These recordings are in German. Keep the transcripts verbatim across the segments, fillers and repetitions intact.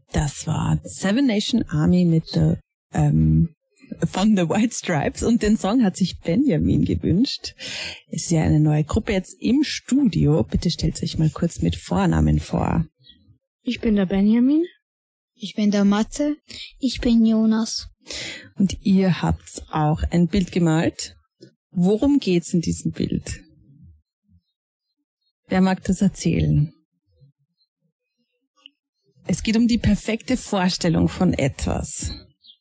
Das war Seven Nation Army mit der, ähm, von The White Stripes und den Song hat sich Benjamin gewünscht. Es ist ja eine neue Gruppe jetzt im Studio. Bitte stellt euch mal kurz mit Vornamen vor. Ich bin der Benjamin. Ich bin der Mathe. Ich bin Jonas. Und ihr habt auch ein Bild gemalt. Worum geht's in diesem Bild? Wer mag das erzählen? Es geht um die perfekte Vorstellung von etwas.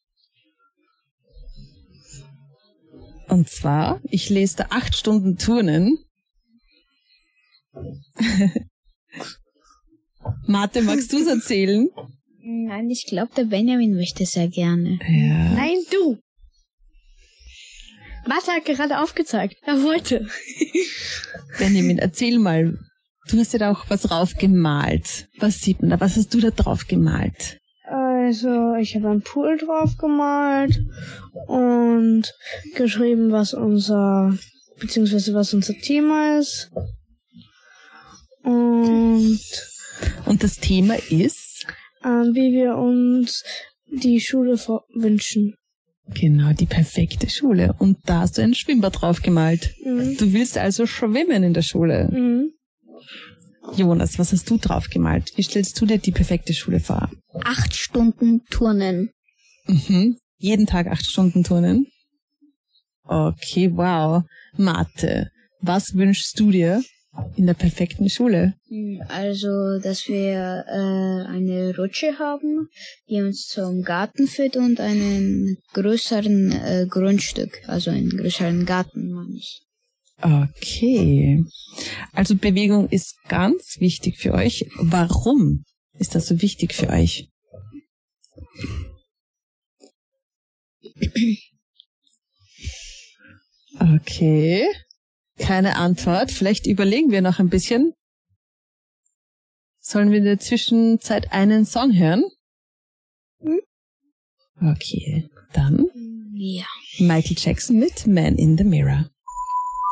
Und zwar, ich lese da acht Stunden Turnen. Marthe, magst du es erzählen? Nein, ich glaube, der Benjamin möchte sehr gerne. Ja. Nein, du. Mathe hat gerade aufgezeigt. Er wollte. Benjamin, erzähl mal. Du hast ja da auch was drauf gemalt. Was sieht man da? Was hast du da drauf gemalt? Also, ich habe einen Pool drauf gemalt und geschrieben, was unser, beziehungsweise was unser Thema ist. Und, und das Thema ist? Ähm, wie wir uns die Schule vor- wünschen. Genau, die perfekte Schule. Und da hast du ein Schwimmbad drauf gemalt. Mhm. Du willst also schwimmen in der Schule. Mhm. Jonas, was hast du drauf gemalt? Wie stellst du dir die perfekte Schule vor? Acht Stunden Turnen. Mhm. Jeden Tag acht Stunden Turnen? Okay, wow. Mathe, was wünschst du dir in der perfekten Schule? Also, dass wir äh, eine Rutsche haben, die uns zum Garten führt und einen größeren äh, Grundstück, also einen größeren Garten, meine ich. Okay. Also Bewegung ist ganz wichtig für euch. Warum ist das so wichtig für euch? Okay. Keine Antwort. Vielleicht überlegen wir noch ein bisschen. Sollen wir in der Zwischenzeit einen Song hören? Okay. Dann Ja. Michael Jackson mit Man in the Mirror.